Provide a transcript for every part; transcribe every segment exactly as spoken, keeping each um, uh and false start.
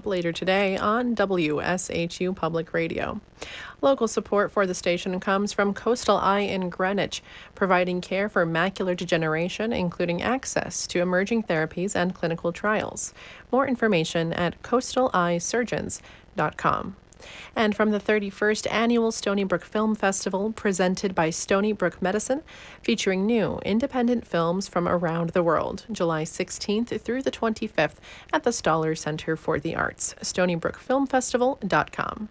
later today on W S H U Public Radio. Local support for the station comes from Coastal Eye in Greenwich, providing care for macular degeneration, including access to emerging therapies and clinical trials. More information at coastal eye surgeons dot com. And from the thirty-first Annual Stony Brook Film Festival, presented by Stony Brook Medicine, featuring new independent films from around the world, July sixteenth through the twenty-fifth at the Stoller Center for the Arts, stony brook film festival dot com.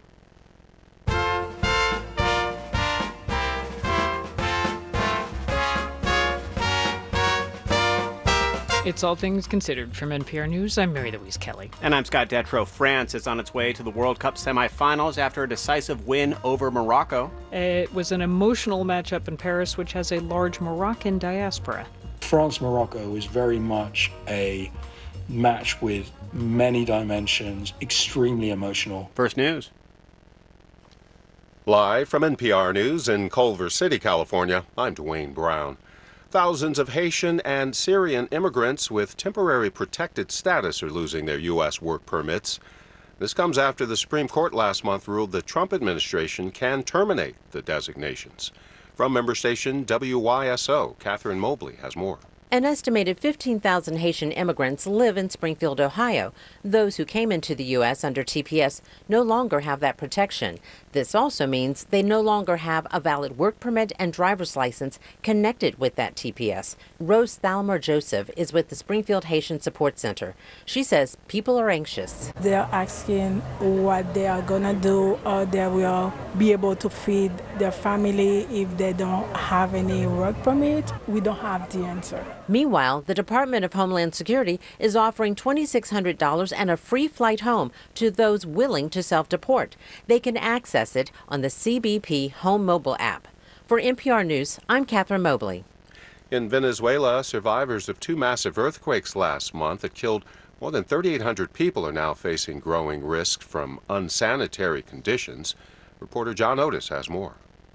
It's All Things Considered. From N P R News, I'm Mary Louise Kelly. And I'm Scott Detrow. France is on its way to the World Cup semifinals after a decisive win over Morocco. It was an emotional matchup in Paris, which has a large Moroccan diaspora. France-Morocco is very much a match with many dimensions, extremely emotional. First News. Live from N P R News in Culver City, California, I'm Dwayne Brown. Thousands of Haitian and Syrian immigrants with temporary protected status are losing their U S work permits. This comes after the Supreme Court last month ruled the Trump administration can terminate the designations. From member station W Y S O, Catherine Mobley has more. An estimated fifteen thousand Haitian immigrants live in Springfield, Ohio. Those who came into the U S under T P S no longer have that protection. This also means they no longer have a valid work permit and driver's license connected with that T P S. Rose Thalmer Joseph is with the Springfield Haitian Support Center. She says people are anxious. They're asking what they are going to do, or they will be able to feed their family if they don't have any work permit. We don't have the answer. Meanwhile, the Department of Homeland Security is offering two thousand six hundred dollars and a free flight home to those willing to self-deport. They can access it on the C B P Home Mobile app. For N P R News, I'm Catherine Mobley. In Venezuela, survivors of two massive earthquakes last month that killed more than thirty-eight hundred people are now facing growing risk from unsanitary conditions. Reporter John Otis has more.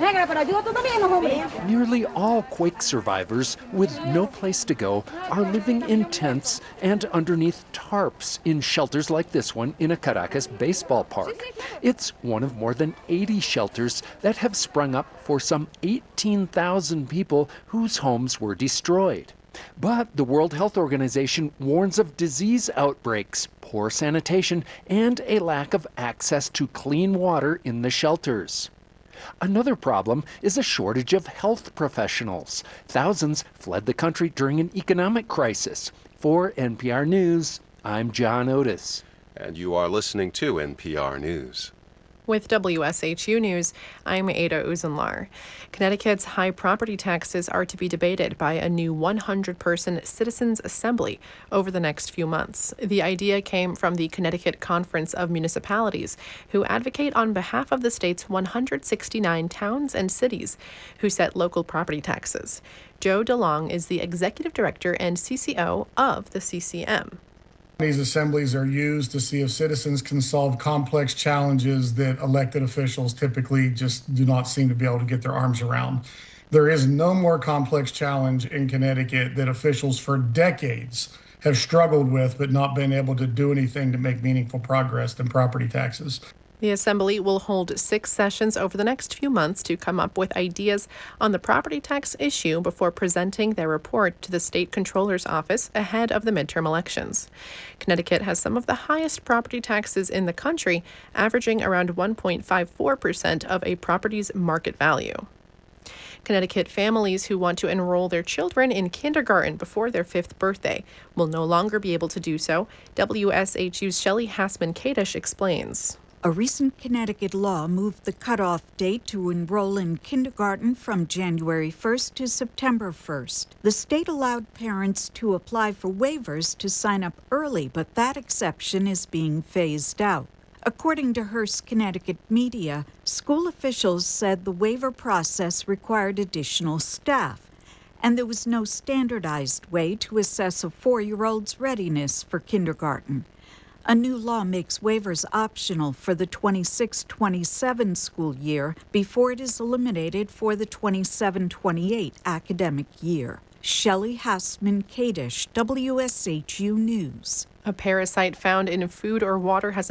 Nearly all quake survivors with no place to go are living in tents and underneath tarps in shelters like this one in a Caracas baseball park. It's one of more than eighty shelters that have sprung up for some eighteen thousand people whose homes were destroyed. But the World Health Organization warns of disease outbreaks, poor sanitation, and a lack of access to clean water in the shelters. Another problem is a shortage of health professionals. Thousands fled the country during an economic crisis. For N P R News, I'm John Otis. And you are listening to N P R News. With W S H U News, I'm Ada Uzenlar. Connecticut's high property taxes are to be debated by a new one hundred person Citizens Assembly over the next few months. The idea came from the Connecticut Conference of Municipalities, who advocate on behalf of the state's one hundred sixty-nine towns and cities who set local property taxes. Joe DeLong is the executive director and C C O of the C C M. These assemblies are used to see if citizens can solve complex challenges that elected officials typically just do not seem to be able to get their arms around. There is no more complex challenge in Connecticut that officials for decades have struggled with but not been able to do anything to make meaningful progress than property taxes. The Assembly will hold six sessions over the next few months to come up with ideas on the property tax issue before presenting their report to the State Comptroller's Office ahead of the midterm elections. Connecticut has some of the highest property taxes in the country, averaging around one point five four percent of a property's market value. Connecticut families who want to enroll their children in kindergarten before their fifth birthday will no longer be able to do so. W S H U's Shelley Hassman-Kadish explains. A recent Connecticut law moved the cutoff date to enroll in kindergarten from January first to September first. The state allowed parents to apply for waivers to sign up early, but that exception is being phased out. According to Hearst Connecticut Media, school officials said the waiver process required additional staff, and there was no standardized way to assess a four-year-old's readiness for kindergarten. A new law makes waivers optional for the twenty-six twenty-seven school year before it is eliminated for the twenty-seven twenty-eight academic year. Shelley Hassman-Kadish, W S H U News. A parasite found in food or water has